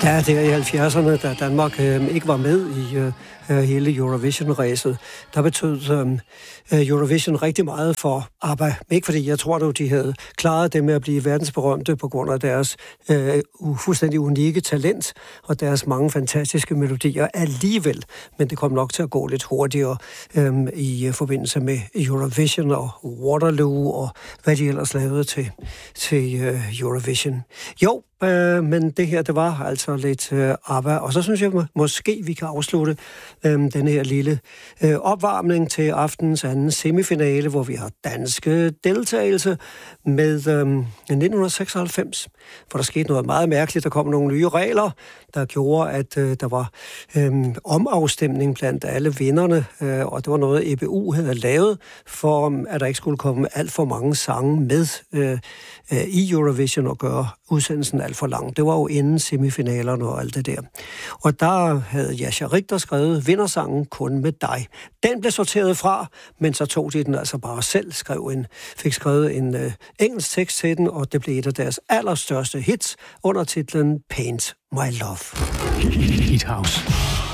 Ja, det er i 70'erne, da Danmark ikke var med i hele Eurovision-ræset. Der betød Eurovision rigtig meget for ABBA. Ikke fordi jeg tror, at de havde klaret det med at blive verdensberømte på grund af deres fuldstændig unikke talent og deres mange fantastiske melodier alligevel. Men det kom nok til at gå lidt hurtigere i forbindelse med Eurovision og Waterloo og hvad de ellers lavede til Eurovision. Jo, men det her, det var altså lidt ABBA. Og så synes jeg måske, vi kan afslutte den her lille opvarmning til aftens anden semifinale, hvor vi har danske deltagelse med 1996, hvor der skete noget meget mærkeligt. Der kom nogle nye regler, der gjorde, at der var omafstemning blandt alle vinderne, og det var noget, EBU havde lavet, for at der ikke skulle komme alt for mange sange med i Eurovision og gøre udsendelsen alt for lang. Det var jo inden semifinalerne og alt det der. Og der havde Jascha Richter skrevet vindersangen Kun med dig. Den blev sorteret fra, men så tog de den altså bare selv, fik skrevet en engelsk tekst til den, og det blev et af deres allerstørste hits under titlen Paint My Love. Hit House.